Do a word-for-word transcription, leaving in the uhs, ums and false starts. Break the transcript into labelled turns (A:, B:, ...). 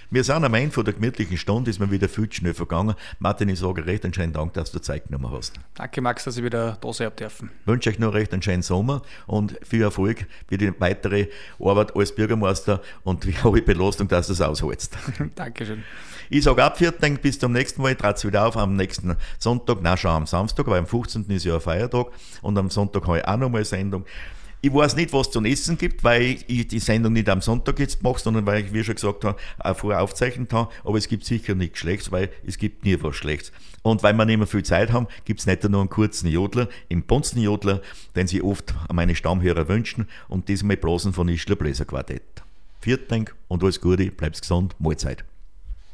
A: Wir sind am Ende von der gemütlichen Stunde, ist mir wieder viel zu schnell vergangen. Martin, ich sage recht einen schönen Dank, dass du Zeit genommen hast.
B: Danke, Max, dass ich wieder da sein habe dürfen.
A: Ich wünsche euch noch recht einen schönen Sommer und viel Erfolg für die weitere Arbeit als Bürgermeister und wie hohe Belastung, dass du es aushältst.
B: Dankeschön.
A: Ich sage ab, bis zum nächsten Mal. Ich trage wieder auf am nächsten Sonntag, nein, schon am Samstag, weil am fünfzehnten ist ja ein Feiertag und am Sonntag habe ich auch noch mal eine Sendung. Ich weiß nicht, was es zum Essen gibt, weil ich die Sendung nicht am Sonntag jetzt mache, sondern weil ich, wie schon gesagt habe, auch vorher aufgezeichnet habe. Aber es gibt sicher nichts Schlechtes, weil es gibt nie was Schlechtes. Und weil wir nicht mehr viel Zeit haben, gibt es nicht nur einen kurzen Jodler, im Bonzenjodler, den sie oft an meine Stammhörer wünschen. Und diesmal Blasen von Ischler Bläserquartett. Vielen Dank und alles Gute, bleib's gesund, Mahlzeit.